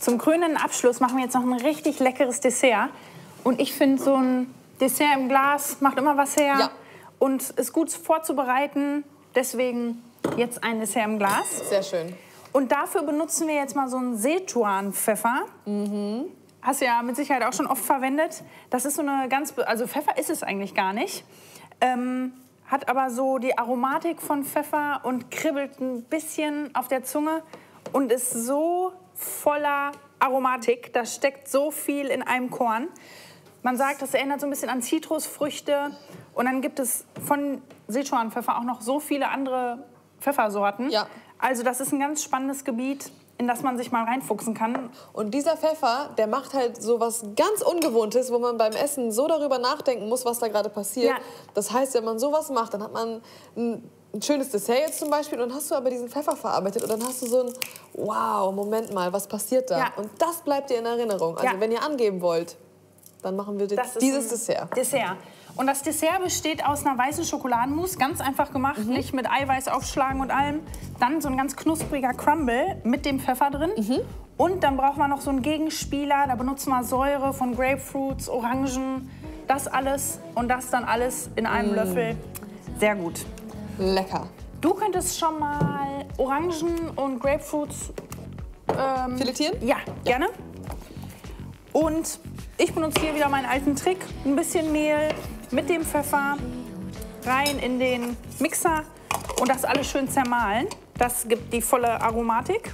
zum krönenden Abschluss machen wir jetzt noch ein richtig leckeres Dessert. Und ich finde, so ein Dessert im Glas macht immer was her. Ja. Und ist gut vorzubereiten. Deswegen jetzt ein Dessert im Glas. Sehr schön. Und dafür benutzen wir jetzt mal so einen Szechuan-Pfeffer. Hast du ja mit Sicherheit auch schon oft verwendet. Das ist so eine also Pfeffer ist es eigentlich gar nicht. Hat aber so die Aromatik von Pfeffer und kribbelt ein bisschen auf der Zunge und ist so voller Aromatik. Da steckt so viel in einem Korn. Man sagt, das erinnert so ein bisschen an Zitrusfrüchte. Und dann gibt es von Szechuan-Pfeffer auch noch so viele andere Pfeffersorten. Ja. Also das ist ein ganz spannendes Gebiet, in das man sich mal reinfuchsen kann. Und dieser Pfeffer, der macht halt so was ganz Ungewohntes, wo man beim Essen so darüber nachdenken muss, was da gerade passiert. Ja. Das heißt, wenn man sowas macht, dann hat man ein schönes Dessert jetzt zum Beispiel und dann hast du aber diesen Pfeffer verarbeitet und dann hast du so ein wow, Moment mal, was passiert da? Ja. Und das bleibt dir in Erinnerung. Also Ja. wenn ihr angeben wollt, dann machen wir Das ist dieses ein Dessert. Und das Dessert besteht aus einer weißen Schokoladenmousse, ganz einfach gemacht, nicht mit Eiweiß aufschlagen und allem. Dann so ein ganz knuspriger Crumble mit dem Pfeffer drin. Und dann brauchen wir noch so einen Gegenspieler, da benutzen wir Säure von Grapefruits, Orangen, das alles und das dann alles in einem Löffel. Sehr gut. Lecker. Du könntest schon mal Orangen und Grapefruits Filetieren? ja, gerne. Und ich benutze hier wieder meinen alten Trick. Ein bisschen Mehl mit dem Pfeffer rein in den Mixer und das alles schön zermahlen. Das gibt die volle Aromatik.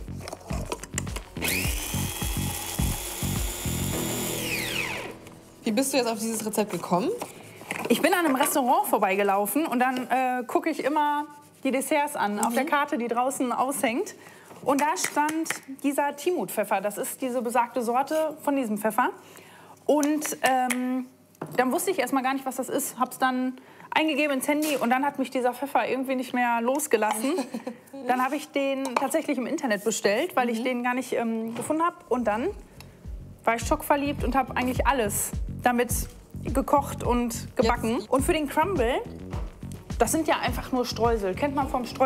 Wie bist du jetzt auf dieses Rezept gekommen? Ich bin an einem Restaurant vorbeigelaufen und dann gucke ich immer die Desserts an auf der Karte, die draußen aushängt. Und da stand dieser Timut-Pfeffer. Das ist diese besagte Sorte von diesem Pfeffer. Und dann wusste ich erstmal gar nicht, was das ist. Hab's dann eingegeben ins Handy und dann hat mich dieser Pfeffer irgendwie nicht mehr losgelassen. Dann habe ich den tatsächlich im Internet bestellt, weil ich den gar nicht gefunden habe. Und dann war ich schockverliebt und habe eigentlich alles damit gekocht und gebacken. Und für den Crumble, das sind ja einfach nur Streusel. Kennt man vom Streusel?